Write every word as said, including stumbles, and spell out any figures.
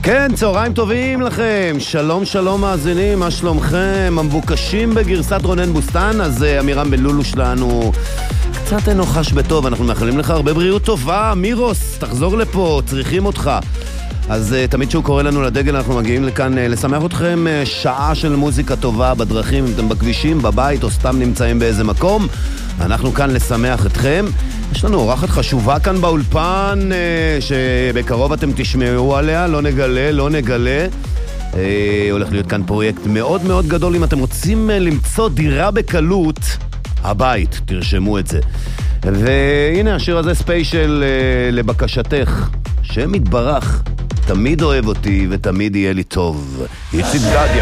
כן, צהריים טובים לכם, שלום שלום מאזינים, מה שלומכם? המבוקשים בגרסת רונן בוסטן, אז אמירם בלולו שלנו קצת נוחש בטוב, אנחנו מאחלים לך הרבה בריאות טובה, מירוס, תחזור לפה, צריכים אותך. אז uh, תמיד שהוא קורא לנו לדגל, אנחנו מגיעים לכאן uh, לשמח אתכם uh, שעה של מוזיקה טובה בדרכים, אם אתם בכבישים, בבית או סתם נמצאים באיזה מקום, אנחנו כאן לשמח אתכם. יש לנו אורחת חשובה כאן באולפן, uh, שבקרוב אתם תשמעו עליה, לא נגלה, לא נגלה. Uh, הולך להיות כאן פרויקט מאוד מאוד גדול, אם אתם רוצים uh, למצוא דירה בקלות, הבית, תרשמו את זה. והנה השיר הזה ספיישל uh, לבקשתך, שם יתברך. תמיד אוהב אותי ותמיד יהיה לי טוב. איציק גדיה.